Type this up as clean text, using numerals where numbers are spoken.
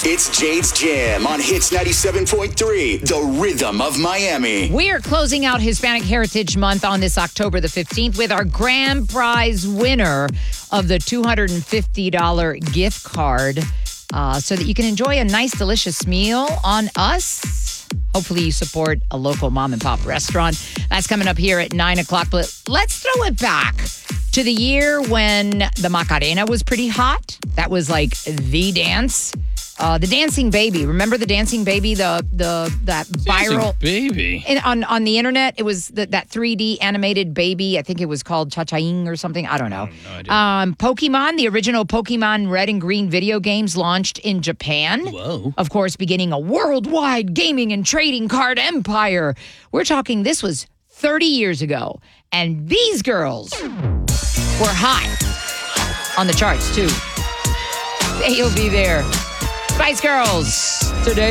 It's Jade's Jam on Hits 97.3, the rhythm of Miami. We are closing out Hispanic Heritage Month on this October the 15th with our grand prize winner of the $250 gift card so that you can enjoy a nice, delicious meal on us. Hopefully you support a local mom and pop restaurant. That's coming up here at 9 o'clock. But let's throw it back to the year when the Macarena was pretty hot. That was like the dance. The Dancing Baby. Remember the Dancing Baby? That viral baby on the internet. It was that 3D animated baby. I think it was called Cha-Cha-Ying or something. I don't know. Pokemon, the original Pokemon Red and Green video games launched in Japan. Whoa. Of course, beginning a worldwide gaming and trading card empire. We're talking this was 30 years ago. And these girls were hot on the charts, too. They'll be there. Spice Girls today.